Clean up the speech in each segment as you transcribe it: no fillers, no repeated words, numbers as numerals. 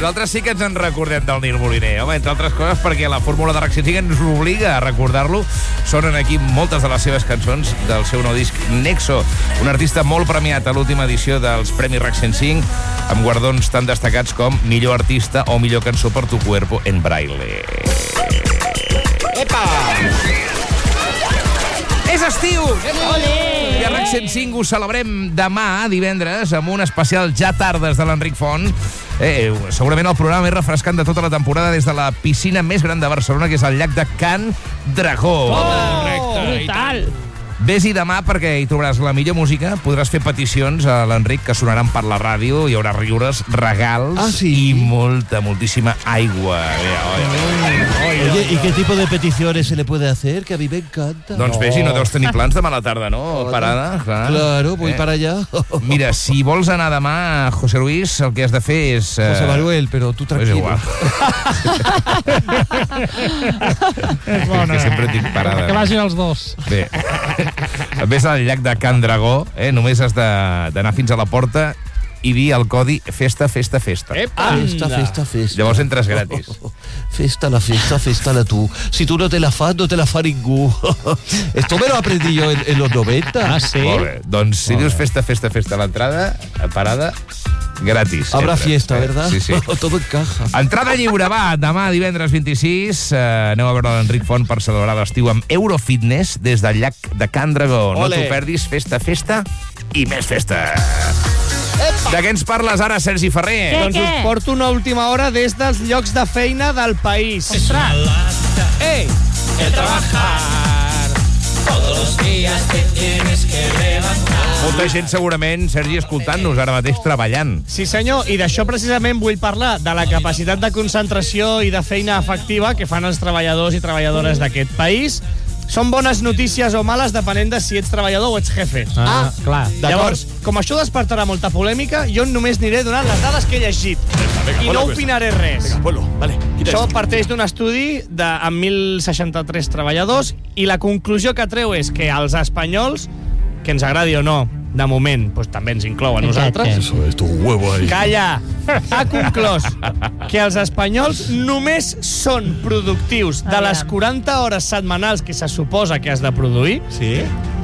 nosaltres sí que ens en recordem del Nil Moliner, home, entre altres coses perquè la fórmula de Rock 105 ens obliga a recordar-lo. Sonen aquí moltes de les seves cançons del seu nou disc Nexo, un artista molt premiat a l'última edició dels Premis Rock 105, amb guardons tan destacats com millor artista o millor cançó per Tu Cuerpo en Braille. Epa! És estiu! I a RAC 105 ho celebrem demà, divendres, amb un especial Ja Tardes de l'Enric Font. Segurament el programa més refrescant de tota la temporada des de la piscina més gran de Barcelona, que és el llac de Can Dragó. Brutal! Ves-hi demà perquè hi trobaràs la millor música, podràs fer peticions a l'Enric que sonaran per la ràdio, hi haurà riures, regals y moltísima aigua. Oye, ¿y qué tipo de peticiones se le puede hacer? Que a mí me encanta. Doncs bé, si no deus tenir plans demà a la tarda, no? Parada, clar. Claro, voy para allá. Mira, si vols anar demà, José Luis, el que has de fer és... José Manuel, però tu tranquil. És igual. Que sempre dic parada. Que vagin els dos. Bé, ves al llac de Can Dragó, només has d'anar fins a la porta i dir el codi festa, festa, festa. Festa, festa, festa. Llavors entres gratis. Festa la tú. Si tú no te la fas, no te la fa ningú. Esto me lo aprendí yo en los 90. Ah, sí? Molt bé. Doncs si dius festa, festa, festa a l'entrada, parada, gratis. Habrá fiesta, ¿verdad? Sí, sí. Todo encaja. Entrada lliure, va, demà divendres 26 aneu a veure l'Enric Font per celebrar l'estiu amb Eurofitness des del llac de Can Dragó. No t'ho perdis, festa, festa i més festa. De què ens parles ara, Sergi Ferrer? Doncs us porto una última hora des dels llocs de feina del país. ¡Ey! El trabajar todos los días te tienes que levantar. Molta gent segurament, Sergi, escoltant-nos ara mateix treballant. Sí, senyor, i d'això precisament vull parlar, de la capacitat de concentració i de feina efectiva que fan els treballadors i treballadores d'aquest país. Són bones notícies o males depenent de si ets treballador o ets jefe. Clar. Llavors, com això despertarà molta polèmica, jo només aniré donant les dades que he llegit. I no opinaré res. Això parteix d'un estudi amb 1.063 treballadors i la conclusió que treu és que els espanyols, que ens agradi o no, de moment, doncs també ens inclou a nosaltres. Eso es tu huevo ahí. Calla! Ha conclòs que els espanyols només són productius de les 40 hores setmanals que se suposa que has de produir. Sí?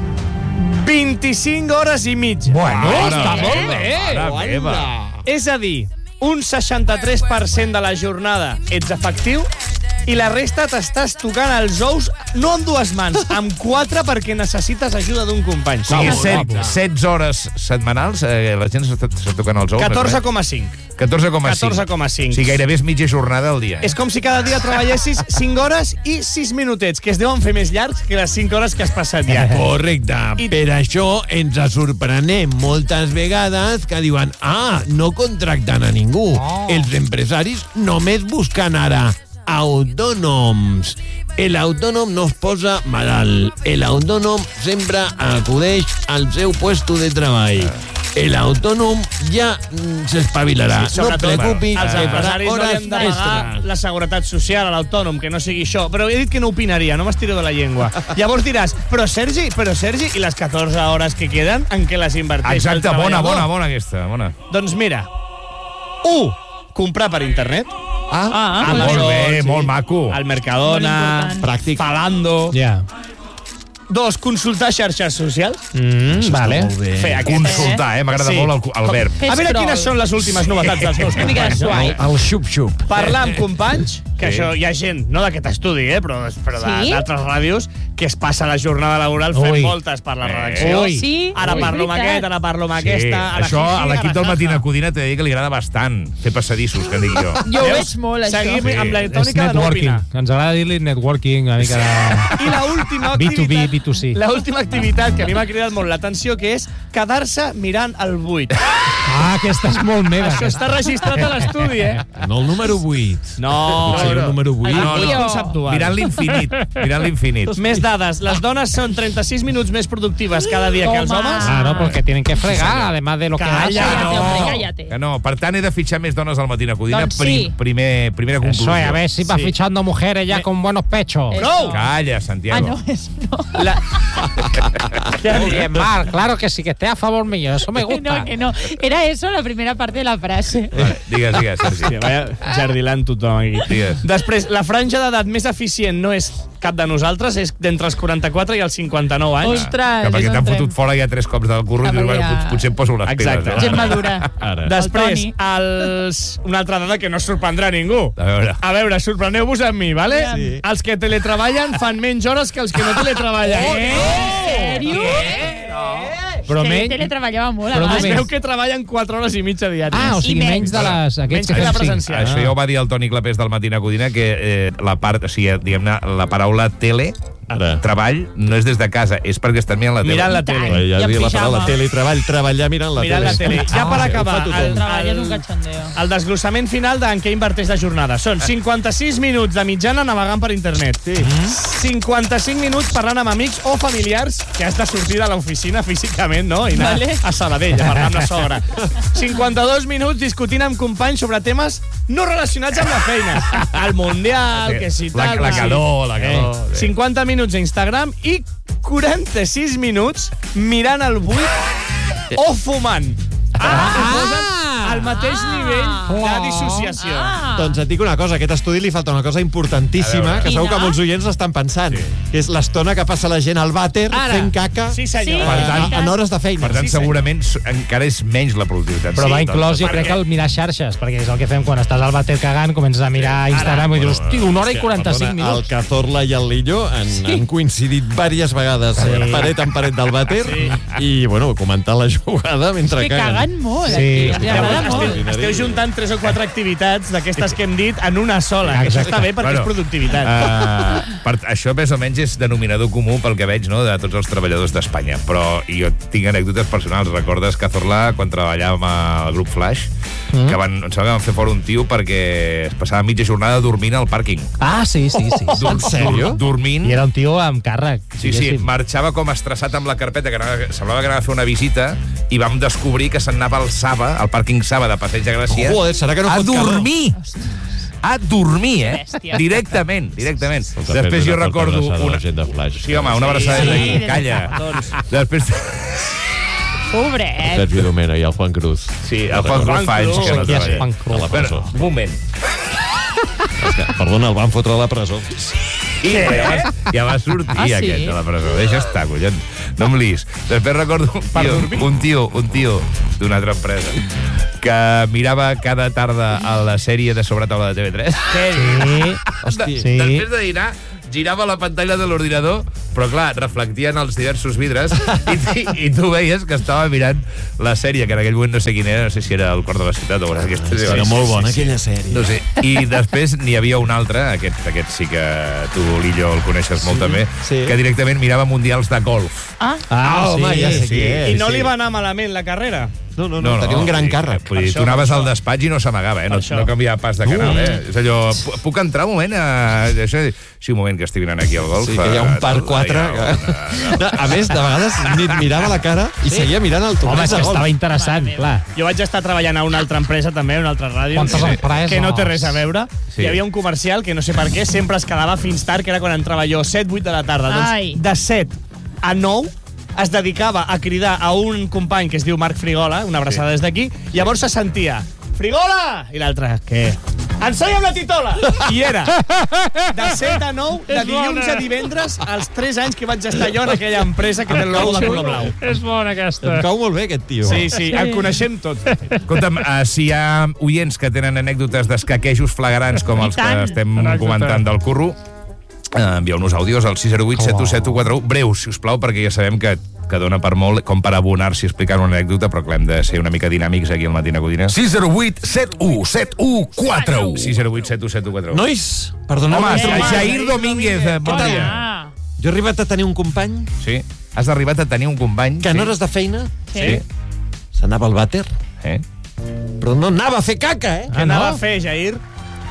25 hores i mitja. Bueno, està molt bé. És a dir, un 63% de la jornada ets efectiu i la resta t'estàs tocant els ous, no amb 2 mans, amb 4 perquè necessites ajuda d'un company. Sí, 16 hores setmanals, la gent s'està tocant els ous. 14,5. 14,5. 14,5. O sigui, gairebé és mitja jornada al dia. És com si cada dia treballessis 5 hores i 6 minutets, que es deuen fer més llargs que les 5 hores que has passat ja. Correcte. Per això ens sorprenem moltes vegades que diuen no contracten a ningú. Els empresaris només busquen ara autònoms. El autònom no es posa malalt. El autònom sempre acudeix al seu puesto de treball. El autònom ja s'espavilarà. No et preocupis, els empresaris no li han de pagar la seguretat social a l'autònom, que no sigui això. Però he dit que no opinaria, no m'estiro de la llengua. Llavors diràs, però Sergi, i les 14 hores que queden, en què les inverteix el treballador? Exacte, bona aquesta, bona. Doncs mira, 1. Comprar per internet. Molt bé, molt maco. Al Mercadona, pràctic. Falando. Ja. 2. Consultar xarxes socials. Vale. Consultar, m'agrada molt el verb. A veure quines són les últimes novetats dels meus companys. El xup-xup. Parlar amb companys, que això hi ha gent, no d'aquest estudi, però d'altres ràdios, que es passa la jornada laboral fent voltes per la redacció. Ara parlo amb aquest, ara parlo amb aquesta. Això a l'equip del Matina Codina t'he de dir que li agrada bastant fer passadissos, que en dic jo. Jo ho veig molt, això. Seguim amb la És tònica de no networking. opinar. Ens agrada dir-li networking, una mica de... I l'última B2B, activitat, B2C. l'última activitat que a mi m'ha cridat molt l'atenció, que és quedar-se mirant el buit. Aquesta és molt meva. Això està registrat a l'estudi, No el número 8. No, el número 8. Mirant l'infinit. Més dades. Les dones són 36 minuts més productives cada dia que els homes. Claro, porque tienen que fregar, además de lo que hacen. Cállate. Que no, per tant he de fitxar més dones al Matina Codina. Doncs sí. Primera conclusió. Eso es, a ver si va fichando mujeres ya con buenos pechos. Prou! Calla, Santiago. No, eso no. Muy bien, Marc, claro que sí, que esté a favor mío, eso me gusta. Que no. Era eso la primera parte de la frase. Vale, digues, Sergi. Vaya jardilant tothom aquí. Digues. Després, la franja d'edat més eficient no és cap de nosaltres, és d'entre els 44 i els 59 anys. Ostres, Que perquè és t'han on fotut entrem. fora ja 3 cops del curro i dius, bueno, potser em poso les piles. Exacte. Gent madura. Després, El una altra dada que no sorprendrà ningú. A veure, Sorpreneu-vos amb mi, vale? Sí. Els que teletreballen fan menys hores que els que no teletreballen. Sèrio? Però Que menys... teletreballava molt Però Es abans. moment. veu que treballen 4 hores i mitja diàries. Ah, o sigui, I menys de les... Menys Aquests que la fem cinc. presencial. Això ja ho va dir el Toni Clapés del Matina Codina, que la part, o sigui, diguem-ne, la paraula tele, treball, no és des de casa, és perquè estan mirant la tele. Mirant la tele. I Ja en dic la pijama. paraula teletreball, treballar mirant la Mirant la tele. Ja per acabar, Treball és un cachondeo. el desglossament final d'en què inverteix la jornada. Són 56 minuts de mitjana navegant per internet. 55 minuts parlant amb amics o familiars que has de sortir de l'oficina físicament, no? I anar Vale. a Sabadell a parlar amb la sogra. 52 minuts discutint amb companys sobre temes no relacionats amb la feina. El Mundial, que si tal... La que si- calor, la calor. 50 minuts a Instagram i 46 minuts mirant el buit o fumant. Al mateix nivell de dissociació. Doncs et dic una cosa, a aquest estudi li falta una cosa importantíssima, que segur que molts oients estan pensant, que és l'estona que passa la gent al vàter fent caca Sí, senyor. Sí. Per tant, en hores de feina. Per tant, segurament encara és menys la productivitat. Però va Sí, inclòs, jo crec, el mirar xarxes, perquè és el que fem quan estàs al vàter cagant, comences a mirar Instagram i dius, hosti, 1 hora i 45 El minuts. Cazorla i el Lillo han coincidit diverses vegades paret en paret del vàter i, bueno, comentant la jugada mentre Que caguen molt, Sí. aquí. Ens agrada molt. Esteu juntant 3 o 4 activitats d'aquestes que hem dit en una sola. Que això està bé perquè és productivitat. Això més o menys és denominador comú pel que veig, no?, de tots els treballadors d'Espanya. Però jo tinc anècdotes personals. Recordes, Cazorla, quan treballàvem al grup Flash, que em sembla que van fer fora un tio perquè es passava mitja jornada dormint al pàrquing. Ah, sí. En sèrio? Dormint. I era un tio amb càrrec. Sí, marxava com estressat amb la carpeta, que semblava que anava a fer una visita, i vam descobrir que se'n anava al Saba, al pàrquing Saba de Passeig de Gràcia, Joder, serà que no a fot calor? dormir! A dormir, Bèstia. Directament. Després jo recordo una gent de Flash. Sí, home, una abraçada des d'aquí. Sí, Calla. doncs. Després... Pobret. Sergi Domena i el Juan Cruz. Sí, el Juan Cruz fa anys que no Qui és treballa. Juan Cruz? A la presó. Un moment. Perdona, el van fotre a la presó. I ja va sortir sí? aquest de la presó. Deixa estar, collons. No em lis. Després recordo un tio d'una altra empresa que mirava cada tarda a la sèrie de sobretaula de TV3. Sí. Hosti, sí. Després de dinar, girava la pantalla de l'ordinador, però clar, reflectien els diversos vidres i tu veies que estava mirant la sèrie, que en aquell moment no sé quina era, no sé si era El cor de la ciutat o una d'aquestes. Era molt bona aquella sèrie. No sé. I després n'hi havia un altre, aquest sí que tu, Lillo, el coneixes molt també, que directament mirava mundials de golf. Home, ja sé qui és. I no li va anar malament la carrera. No, tenia un gran càrrec. Vull dir, tu anaves al despatx i no s'amagava, no canviava pas de canal. És allò, puc entrar un moment a... Sí, un moment que estic mirant aquí al golf. Sí, que hi ha un par 4. A més, de vegades ni et mirava la cara i seguia mirant el Home, torneig és de que golf. estava interessant, clar. Jo vaig estar treballant a una altra empresa també, a una altra ràdio, Quantes empreses? que no té res a veure. Sí. Hi havia un comercial que no sé per què sempre es quedava fins tard, que era quan entrava jo, 7-8 de la tarda. Ai. Doncs de 7 a 9 es dedicava a cridar a un company que es diu Marc Frigola, una abraçada des d'aquí, llavors se sentia Frigola! I l'altre, què? Ensenya amb la titola! I era de 7 a 9, de dilluns a divendres, els 3 anys que vaig estar jo en aquella empresa que té el logo de color blau. És bona aquesta. Em cau molt bé aquest tio. Sí, el coneixem tots. Escolta'm, si hi ha oients que tenen anècdotes d'escaquejos flagrants com els que tant. estem comentant del curro, envieu-nos àudios al 608 717 breus, si us plau, perquè ja sabem que dona per molt com per abonar-s'hi explicant una anècdota, però que hem de ser una mica dinàmics aquí al Matina Codina. 608 71 7141. 608 717 Nois, perdoneu. Home, Jair Domínguez, bon dia. Jo he arribat a tenir un company Sí, has arribat a tenir un company. que en hores de feina Sí. s'anava al vàter, Eh? però no anava a fer caca, Què anava a fer, Jair?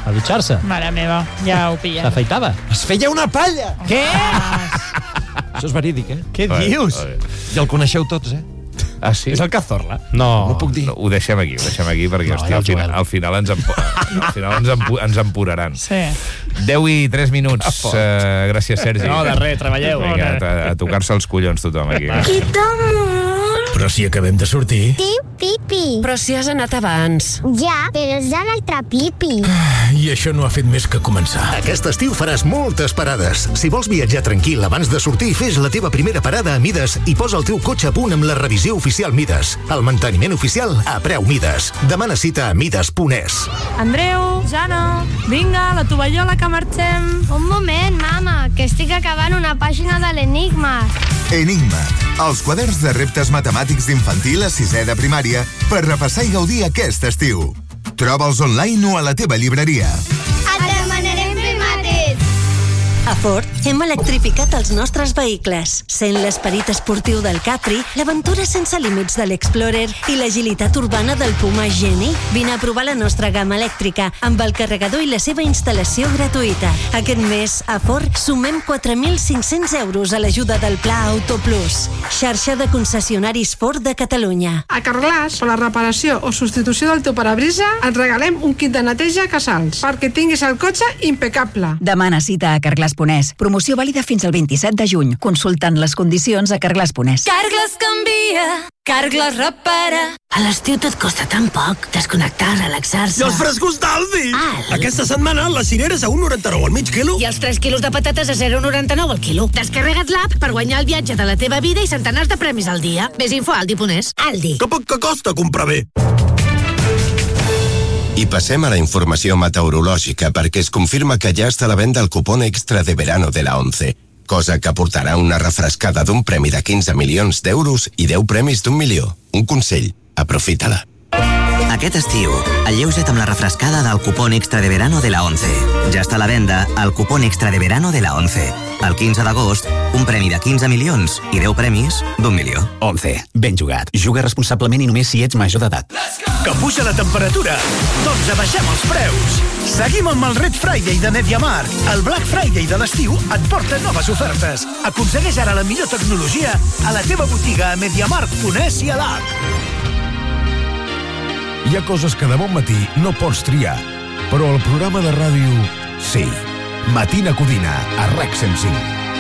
A dutxar-se. Mare meva, ja ho pilles. S'afeitava. Es feia una palla! Què? Això és verídic, Què dius? I el coneixeu tots, Ah, sí? És el Cazorla. No. No puc dir. No, ho deixem aquí, perquè No, hòstia, ja el Joel. al final ens empuraran. Sí. 10 i 3 minuts. Gràcies, Sergi. No, de res, treballeu. Vinga, a tocar-se els collons tothom aquí. Però si acabem de sortir... Diu pipi. Però si has anat abans. Ja, però és de l'altre pipi. I això no ha fet més que començar. Aquest estiu faràs moltes parades. Si vols viatjar tranquil abans de sortir, fes la teva primera parada a Mides i posa el teu cotxe a punt amb la revisió oficial Mides. El manteniment oficial a preu Mides. Demana cita a mides.es. Andreu, Jana, vinga, la tovallola que marxem. Un moment, mama, que estic acabant una pàgina de l'Enigma. Enigma, els quaderns de reptes matemàtics d'infantil a 6è de primària per repassar i gaudir aquest estiu. Troba'ls online o a la teva llibreria. Et demanarem primates. A Ford hem electrificat els nostres vehicles. Sent l'esperit esportiu del Capri, l'aventura sense límits de l'Explorer i l'agilitat urbana del Puma Geni. Vine a provar la nostra gamma elèctrica amb el carregador i la seva instal·lació gratuïta. Aquest mes, a Ford, sumem 4.500 euros a l'ajuda del Pla Auto Plus. Xarxa de concessionaris Ford de Catalunya. A Carglass, per la reparació o substitució del teu parabrisa, et regalem un kit de neteja Casals perquè tinguis el cotxe impecable. Demana cita a Carglass.es. Promoció vàlida fins al 27 de juny. Consultant les condicions a Carglass.es. Carglass canvia, Carglass repara. A l'estiu tot costa tan poc. Desconnectar, relaxar-se. I els frescos d'Aldi! Aquesta setmana les cireres a 1,99 al mig quilo. I els 3 quilos de patates a 0,99 al quilo. Descarrega't l'app per guanyar el viatge de la teva vida i centenars de premis al dia. Més info a Aldi.es. Aldi. Que poc que costa comprar bé. I passem a la informació meteorològica perquè es confirma que ja està a la venda el cupón extra de verano de la 11, cosa que aportarà una refrescada d'un premi de 15 milions d'euros i 10 premis d'1 milió. Un consell, aprofita-la. Aquest estiu, alleuja't amb la refrescada del cupón extra de verano de la 11. Ja està a la venda el cupón extra de verano de la 11. El 15 d'agost, un premi de 15 milions i 10 premis d'1 milió. 11. Ben jugat. Juga responsablement i només si ets major d'edat. Que puja la temperatura? Doncs abaixem els preus. Seguim amb el Red Friday de MediaMarkt. El Black Friday de l'estiu et porta noves ofertes. Aconsegueix ara la millor tecnologia a la teva botiga a MediaMarkt.es i a l'app. Hi ha coses que de bon matí no pots triar, però el programa de ràdio sí. Matina Codina, a RAC 105.